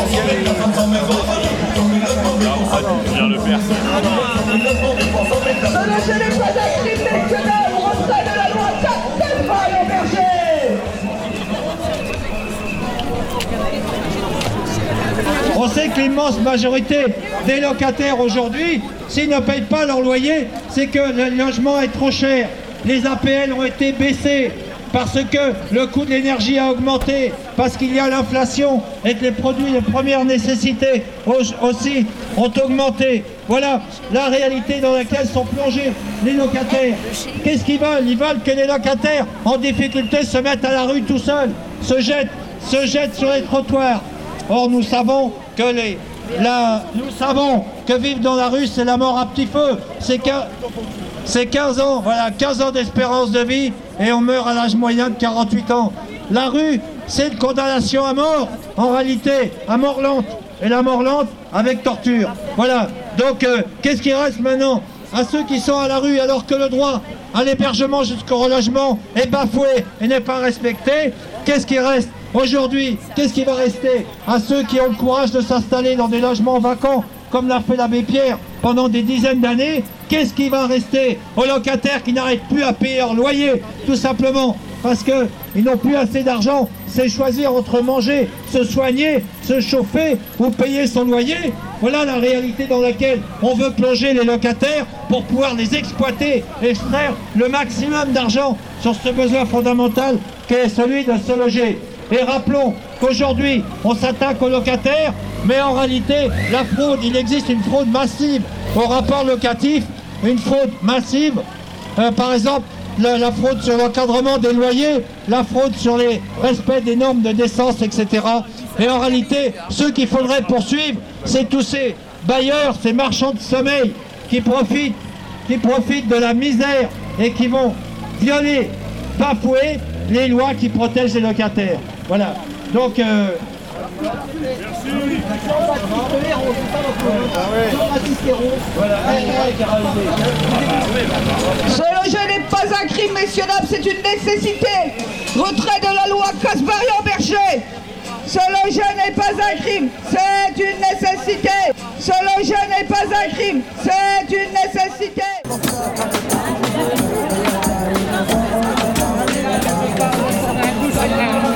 Viens le faire. Ce logement n'est pas un crime national, retrait de la loi Castelmaille-Berger. On sait que l'immense majorité des locataires aujourd'hui, s'ils ne payent pas leur loyer, c'est que le logement est trop cher. Les APL ont été baissés parce que le coût de l'énergie a augmenté, parce qu'il y a l'inflation et que les produits de première nécessité aussi ont augmenté. Voilà la réalité dans laquelle sont plongés les locataires. Qu'est-ce qu'ils veulent? Ils veulent que les locataires en difficulté se mettent à la rue tout seuls, se jettent sur les trottoirs. Or, nous savons que vivre dans la rue, c'est la mort à petit feu. C'est 15 ans, voilà, 15 ans d'espérance de vie et on meurt à l'âge moyen de 48 ans. La rue, c'est une condamnation à mort, en réalité, à mort lente. Et la mort lente avec torture. Voilà. Donc, qu'est-ce qui reste maintenant à ceux qui sont à la rue alors que le droit à l'hébergement jusqu'au relogement est bafoué et n'est pas respecté? Qu'est-ce qui reste aujourd'hui? Qu'est-ce qui va rester à ceux qui ont le courage de s'installer dans des logements vacants, comme l'a fait l'abbé Pierre pendant des dizaines d'années? Qu'est-ce qui va rester aux locataires qui n'arrêtent plus à payer leur loyer, tout simplement parce qu'ils n'ont plus assez d'argent? C'est choisir entre manger, se soigner, se chauffer ou payer son loyer. Voilà la réalité dans laquelle on veut plonger les locataires pour pouvoir les exploiter et extraire le maximum d'argent sur ce besoin fondamental qu'est celui de se loger. Et rappelons qu'aujourd'hui, on s'attaque aux locataires, mais en réalité, la fraude, il existe une fraude massive au rapport locatif, une fraude massive, par exemple, la fraude sur l'encadrement des loyers, la fraude sur les respects des normes de décence, etc. Et en réalité, ceux qu'il faudrait poursuivre, c'est tous ces bailleurs, ces marchands de sommeil qui profitent de la misère et qui vont violer, bafouer les lois qui protègent les locataires. Voilà. Donc, Ce loger n'est pas un crime, messieurs, dames, c'est une nécessité. Retrait de la loi Castelmaille-Berger. Ce loger n'est pas un crime, c'est une nécessité. Ce loger n'est pas un crime, c'est une nécessité.